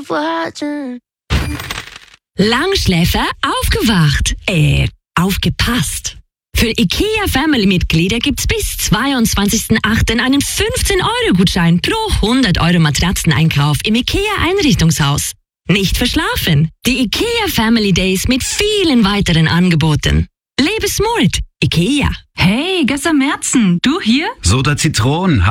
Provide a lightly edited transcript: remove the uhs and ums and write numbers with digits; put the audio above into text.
Langschläfer aufgewacht. Aufgepasst. Für IKEA-Family-Mitglieder gibt's bis 22.08. einen 15-Euro-Gutschein pro 100 Euro Matratzeneinkauf im IKEA-Einrichtungshaus. Nicht verschlafen. Die IKEA Family Days mit vielen weiteren Angeboten. Lebe smart. IKEA. Hey, Gessa Merzen, du hier? Soda Zitronen.